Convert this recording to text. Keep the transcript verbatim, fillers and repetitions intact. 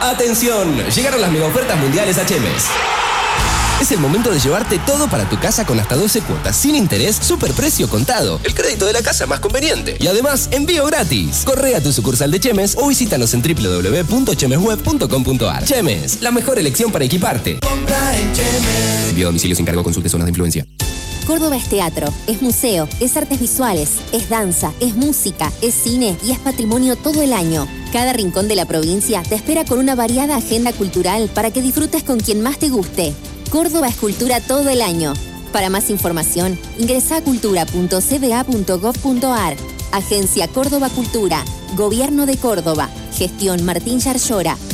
¡Atención! Llegaron las mega ofertas mundiales a Chemes. Es el momento de llevarte todo para tu casa con hasta doce cuotas, sin interés, superprecio contado. El crédito de la casa más conveniente. Y además, envío gratis. Corre a tu sucursal de Chemes o visítanos en doble u doble u doble u punto chemesweb punto com punto a r. Chemes, la mejor elección para equiparte. Compra en Chemes. Envío a domicilio sin cargo, consulte zonas de influencia. Córdoba es teatro, es museo, es artes visuales, es danza, es música, es cine y es patrimonio todo el año. Cada rincón de la provincia te espera con una variada agenda cultural para que disfrutes con quien más te guste. Córdoba es cultura todo el año. Para más información, ingresa a cultura punto c b a punto gov punto a r. Agencia Córdoba Cultura. Gobierno de Córdoba. Gestión Martín Yarlora.